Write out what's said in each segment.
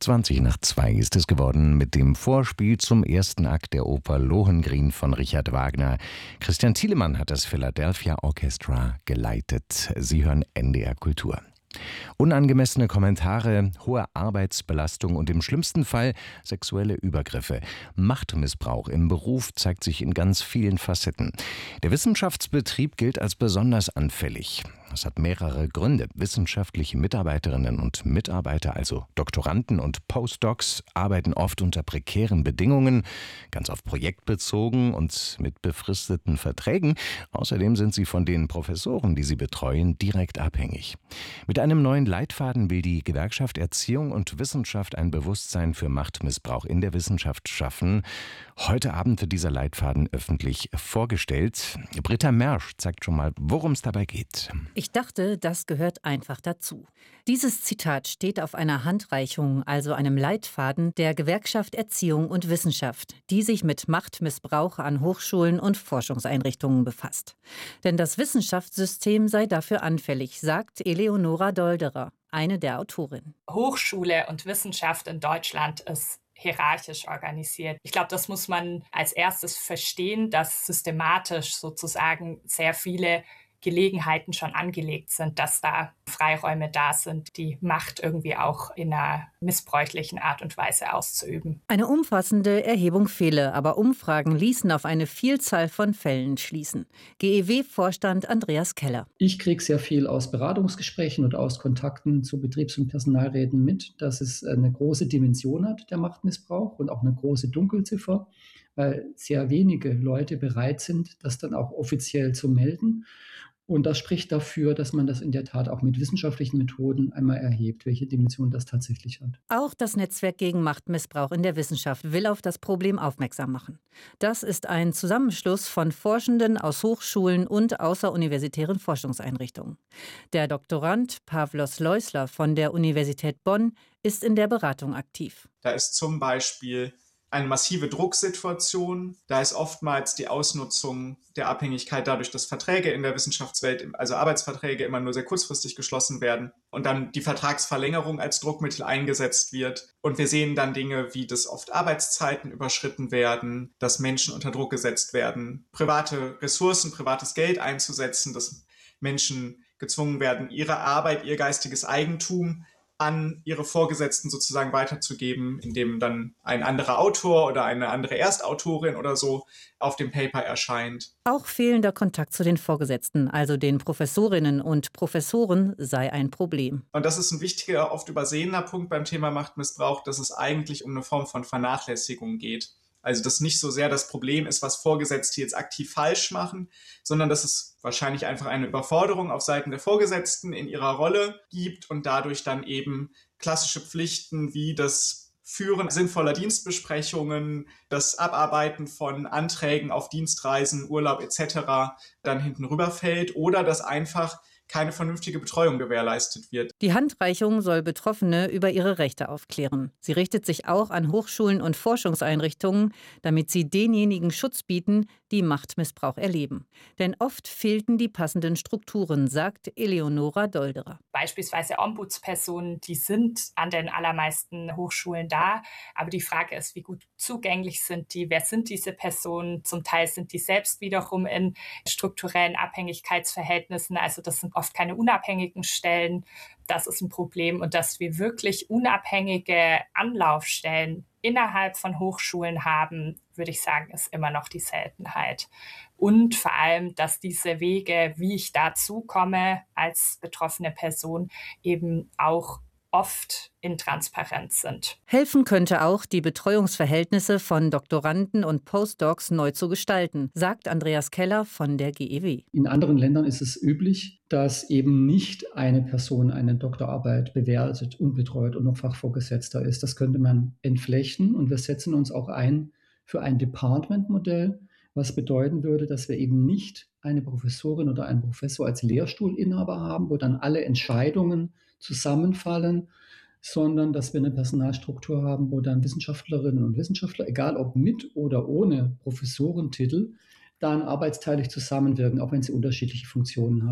2 ist es geworden mit dem Vorspiel zum ersten Akt der Oper Lohengrin von Richard Wagner. Christian Thielemann hat das Philadelphia Orchestra geleitet. Sie hören NDR Kultur. Unangemessene Kommentare, hohe Arbeitsbelastung und im schlimmsten Fall sexuelle Übergriffe. Machtmissbrauch im Beruf zeigt sich in ganz vielen Facetten. Der Wissenschaftsbetrieb gilt als besonders anfällig. Das hat mehrere Gründe. Wissenschaftliche Mitarbeiterinnen und Mitarbeiter, also Doktoranden und Postdocs, arbeiten oft unter prekären Bedingungen, ganz oft projektbezogen und mit befristeten Verträgen. Außerdem sind sie von den Professoren, die sie betreuen, direkt abhängig. Mit einem neuen Leitfaden will die Gewerkschaft Erziehung und Wissenschaft ein Bewusstsein für Machtmissbrauch in der Wissenschaft schaffen. Heute Abend wird dieser Leitfaden öffentlich vorgestellt. Britta Mersch zeigt schon mal, worum es dabei geht. Ich dachte, das gehört einfach dazu. Dieses Zitat steht auf einer Handreichung, also einem Leitfaden der Gewerkschaft Erziehung und Wissenschaft, die sich mit Machtmissbrauch an Hochschulen und Forschungseinrichtungen befasst. Denn das Wissenschaftssystem sei dafür anfällig, sagt Eleonora Dolderer, eine der Autorinnen. Hochschule und Wissenschaft in Deutschland ist hierarchisch organisiert. Ich glaube, das muss man als erstes verstehen, dass systematisch sozusagen sehr viele Gelegenheiten schon angelegt sind, dass da Freiräume da sind, die Macht irgendwie auch in einer missbräuchlichen Art und Weise auszuüben. Eine umfassende Erhebung fehle, aber Umfragen ließen auf eine Vielzahl von Fällen schließen. GEW-Vorstand Andreas Keller. Ich kriege sehr viel aus Beratungsgesprächen und aus Kontakten zu Betriebs- und Personalräten mit, dass es eine große Dimension hat, der Machtmissbrauch, und auch eine große Dunkelziffer, weil sehr wenige Leute bereit sind, das dann auch offiziell zu melden. Und das spricht dafür, dass man das in der Tat auch mit wissenschaftlichen Methoden einmal erhebt, welche Dimension das tatsächlich hat. Auch das Netzwerk gegen Machtmissbrauch in der Wissenschaft will auf das Problem aufmerksam machen. Das ist ein Zusammenschluss von Forschenden aus Hochschulen und außeruniversitären Forschungseinrichtungen. Der Doktorand Pavlos Leusler von der Universität Bonn ist in der Beratung aktiv. Da ist zum Beispiel eine massive Drucksituation. Da ist oftmals die Ausnutzung der Abhängigkeit dadurch, dass Verträge in der Wissenschaftswelt, also Arbeitsverträge, immer nur sehr kurzfristig geschlossen werden und dann die Vertragsverlängerung als Druckmittel eingesetzt wird. Und wir sehen dann Dinge, wie dass oft Arbeitszeiten überschritten werden, dass Menschen unter Druck gesetzt werden, private Ressourcen, privates Geld einzusetzen, dass Menschen gezwungen werden, ihre Arbeit, ihr geistiges Eigentum an ihre Vorgesetzten sozusagen weiterzugeben, indem dann ein anderer Autor oder eine andere Erstautorin oder so auf dem Paper erscheint. Auch fehlender Kontakt zu den Vorgesetzten, also den Professorinnen und Professoren, sei ein Problem. Und das ist ein wichtiger, oft übersehener Punkt beim Thema Machtmissbrauch, dass es eigentlich um eine Form von Vernachlässigung geht. Also dass nicht so sehr das Problem ist, was Vorgesetzte jetzt aktiv falsch machen, sondern dass es wahrscheinlich einfach eine Überforderung auf Seiten der Vorgesetzten in ihrer Rolle gibt und dadurch dann eben klassische Pflichten wie das Führen sinnvoller Dienstbesprechungen, das Abarbeiten von Anträgen auf Dienstreisen, Urlaub etc. dann hinten rüberfällt oder dass einfach keine vernünftige Betreuung gewährleistet wird. Die Handreichung soll Betroffene über ihre Rechte aufklären. Sie richtet sich auch an Hochschulen und Forschungseinrichtungen, damit sie denjenigen Schutz bieten, die Machtmissbrauch erleben. Denn oft fehlten die passenden Strukturen, sagt Eleonora Dolderer. Beispielsweise Ombudspersonen, die sind an den allermeisten Hochschulen da. Aber die Frage ist, wie gut zugänglich sind die? Wer sind diese Personen? Zum Teil sind die selbst wiederum in strukturellen Abhängigkeitsverhältnissen. Also das sind oft keine unabhängigen Stellen. Das ist ein Problem. Und dass wir wirklich unabhängige Anlaufstellen innerhalb von Hochschulen haben, würde ich sagen, ist immer noch die Seltenheit. Und vor allem, dass diese Wege, wie ich dazu komme als betroffene Person, eben auch oft intransparent sind. Helfen könnte auch, die Betreuungsverhältnisse von Doktoranden und Postdocs neu zu gestalten, sagt Andreas Keller von der GEW. In anderen Ländern ist es üblich, dass eben nicht eine Person eine Doktorarbeit bewertet und betreut und noch Fachvorgesetzter ist. Das könnte man entflechten und wir setzen uns auch ein für ein Department-Modell, was bedeuten würde, dass wir eben nicht eine Professorin oder einen Professor als Lehrstuhlinhaber haben, wo dann alle Entscheidungen zusammenfallen, sondern dass wir eine Personalstruktur haben, wo dann Wissenschaftlerinnen und Wissenschaftler, egal ob mit oder ohne Professorentitel, dann arbeitsteilig zusammenwirken, auch wenn sie unterschiedliche Funktionen haben.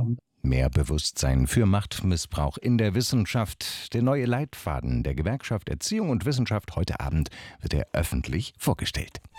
Mehr Bewusstsein für Machtmissbrauch in der Wissenschaft. Der neue Leitfaden der Gewerkschaft Erziehung und Wissenschaft. Heute Abend wird er öffentlich vorgestellt.